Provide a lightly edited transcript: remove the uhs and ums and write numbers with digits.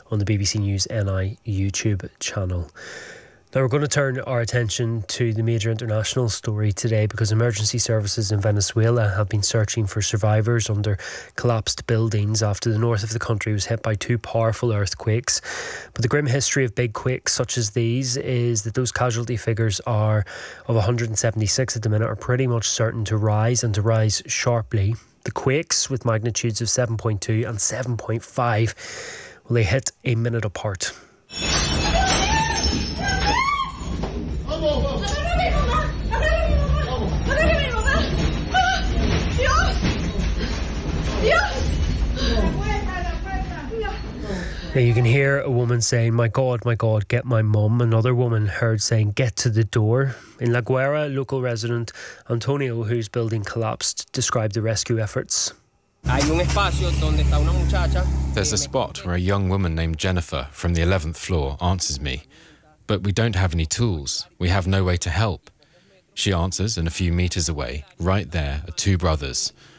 on the BBC News NI YouTube channel. Now we're going to turn our attention to the major international story today because emergency services in Venezuela have been searching for survivors under collapsed buildings after the north of the country was hit by two powerful earthquakes. But the grim history of big quakes such as these is that those casualty figures are of 176 at the minute are pretty much certain to rise and to rise sharply. The quakes with magnitudes of 7.2 and 7.5, well, they hit a minute apart. Now you can hear a woman saying, my God, get my mum." Another woman heard saying, "Get to the door." In La Guaira, local resident Antonio, whose building collapsed, described the rescue efforts. There's a spot where a young woman named Jennifer from the 11th floor answers me. But we don't have any tools. We have no way to help. She answers, and a few meters away, right there, are two brothers.